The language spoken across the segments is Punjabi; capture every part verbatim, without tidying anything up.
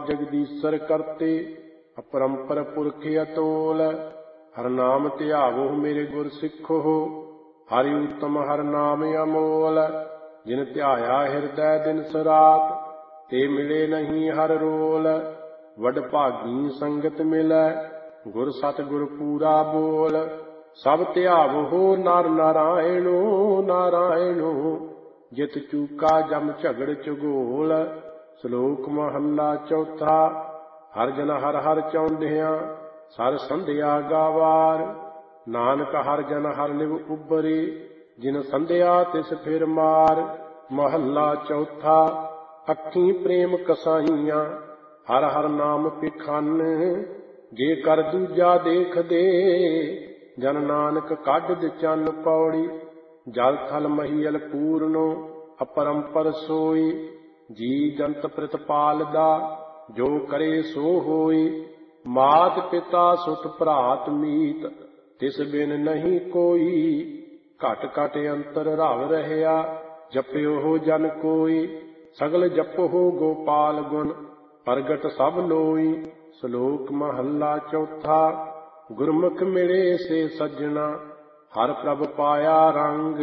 ਜਗਦੀਸ਼ਰ ਕਰਤੇ, ਅਪਰੰਪਰ ਪੁਰਖ ਅਤੋਲ। ਹਰ ਨਾਮ ਧਿਆਵੋ ਮੇਰੇ ਗੁਰ ਸਿੱਖੋ, ਹਰਿ ਉਤਮ ਹਰ ਨਾਮ ਅਮੋਲ। ਜਿਨ ਧਿਆਇਆ ਹਿਰਦੈ ਦਿਨਸ ਰਾਤ, ਤੇ ਮਿਲੇ ਨਹੀਂ ਹਰ ਰੋਲ। ਵਡ ਭਾਗੀ ਸੰਗਤ ਮਿਲੈ, ਗੁਰ ਸਤਿਗੁਰ ਪੂਰਾ ਬੋਲ। ਸਭ ਧਿਆਵੋ ਨਰ ਨਾਰਾਇਣੋ ਨਾਰਾਇਣੋ, ਜਿਤ ਚੂਕਾ ਜਮ ਝਗੜ ਝਗੋਲ। ਸ਼ਲੋਕ ਮਹੱਲਾ ਚੌਥਾ। ਹਰ ਜਨ ਹਰ ਹਰ ਚਾਹੁੰਦਿਆਂ, ਸਰ ਸੰਧਿਆ ਗਾਵਾਰ। ਨਾਨਕ ਹਰ ਜਨ ਹਰ ਲਿਵ ਉਬਰੇ, ਜਿਨ ਸੰਧਿਆ ਤਿਸ ਫਿਰ ਮਾਰ। ਮਹੱਲਾ ਚੌਥਾ। ਅੱਖੀਂ ਪ੍ਰੇਮ ਕਸਾਈਆਂ, ਹਰ ਹਰ ਨਾਮ ਪਿਖਾਨ। ਜੇ ਕਰ ਦੂਜਾ ਦੇਖਦੇ, ਜਨ ਨਾਨਕ ਕੱਢ ਚੰਨ ਪੌੜੀ। ਜਲ ਥਲ ਮਹੀਅਲ ਪੂਰਨੋ, ਅਪਰੰਪਰ ਸੋਈ। ਜੀ ਜੰਤ ਪ੍ਰਤਪਾਲਦਾ, ਜੋ ਕਰੇ ਸੋ ਹੋਈ। ਮਾਤ ਪਿਤਾ ਸੁਤ ਭਰਾਤ ਮੀਤ, ਤਿਸ ਬਿਨ ਨਹੀਂ ਕੋਈ। ਘਟ ਘਟ ਅੰਤਰ ਰਵ ਰਹਿਆ, ਜਪਿਓ ਜਨ ਕੋਈ। ਸਗਲ ਜਪੋ ਗੋਪਾਲ ਗੁਣ, ਪ੍ਰਗਟ ਸਭ ਲੋਈ। ਸ਼ਲੋਕ ਮਹੱਲਾ ਚੌਥਾ। ਗੁਰਮੁਖ ਮਿਲੇ ਸੇ ਸੱਜਣਾ, ਹਰ ਪ੍ਰਭ ਪਾਇਆ ਰੰਗ।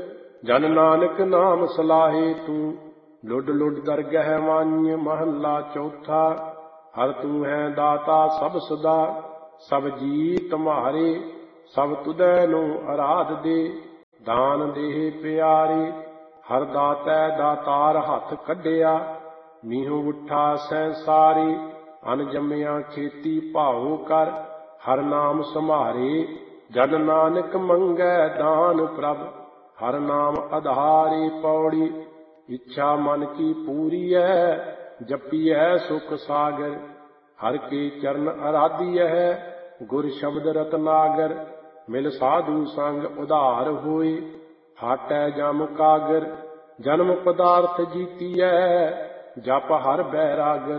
ਜਨ ਨਾਨਕ ਨਾਮ ਸਲਾਹੇ ਤੂੰ, ਲੁੱਡ ਲੁੱਡ ਦਰਗਹਿ ਵਾਂਝ। ਮਹੱਲਾ ਚੌਥਾ। ਹਰ ਤੂੰ ਹੈ ਦਾਤਾ ਸਭ ਸਦਾ, ਸਭ ਜੀ ਤੁਮਹਾਰੇ। ਸਭ ਤੁਧੈ ਨੂੰ ਅਰਾਧ ਦੇ, ਦਾਨ ਦੇਹ ਪਿਆਰੇ। ਹਰ ਦਾਤੈ ਦਾਤਾਰ ਹੱਥ ਕੱਢਿਆ, ਮੀਹੋਂ ਉੱਠਾ ਸੈਂਸਾਰੇ। ਅਨ ਜੰਮਿਆ ਖੇਤੀ ਭਾਉ ਕਰ, ਹਰ ਨਾਮ ਸੰਭਾਰੇ। ਜਨ ਨਾਨਕ ਮੰਗੈ ਦਾਨ ਪ੍ਰਭ, ਹਰ ਨਾਮ ਆਧਾਰੇ। ਪੌੜੀ। ਇੱਛਾ ਮਨ ਕੀ ਪੂਰੀਐ, ਜਪੀਐ ਸੁਖ ਸਾਗਰ। ਹਰ ਕੇ ਚਰਨ ਅਰਾਧੀਐ, ਗੁਰ ਸ਼ਬਦ ਰਤਨਾਗਰ। ਮਿਲ ਸਾਧੂ ਸੰਗ ਉਧਾਰ ਹੋਏ, ਹਾਟੈ ਜਮ ਕਾਗਰ। ਜਨਮ ਪਦਾਰਥ ਜੀਤੀਐ, ਜਪ ਹਰ ਬੈਰਾਗਰ।